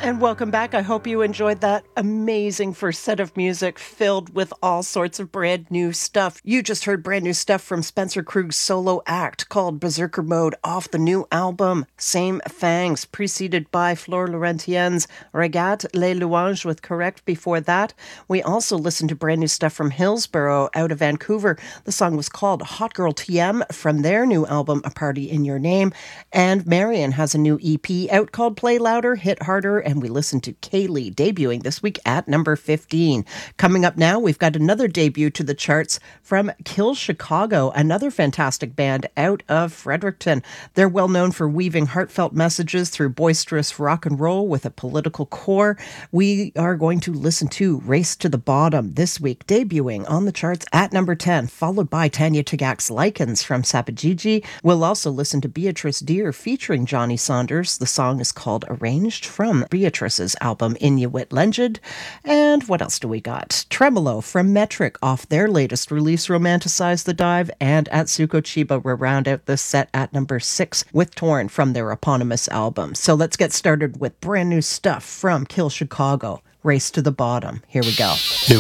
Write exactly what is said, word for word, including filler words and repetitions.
And welcome back. I hope you enjoyed that amazing first set of music filled with all sorts of brand new stuff. You just heard brand new stuff from Spencer Krug's solo act called Berserker Mode off the new album Same Fangs, preceded by Flore Laurentienne's Regarde les Louanges with Correct before that. We also listened to brand new stuff from Hillsborough out of Vancouver. The song was called Hot Girl T M from their new album A Party in Your Name. And Marion has a new E P out called Play Louder, Hit Harder, and we listened to Kaylee debuting this week at number fifteen. Coming up now, we've got another debut to the charts from Kill Chicago, another fantastic band out of Fredericton. They're well known for weaving heartfelt messages through boisterous rock and roll with a political core. We are going to listen to Race to the Bottom this week, debuting on the charts at number ten, followed by Tanya Tagak's Lichens from Sapajiji. We'll also listen to Beatrice Deer featuring Johnny Saunders. The song is called Arranged from Beatrice's album Inuit Legend. And what else do we got? Tremolo from Metric off their latest release Romanticize the Dive, and Atsuko Chiba will round out this set at number six with Torn from their eponymous album. So let's get started with brand new stuff from Kill Chicago, Race to the Bottom. Here we go. It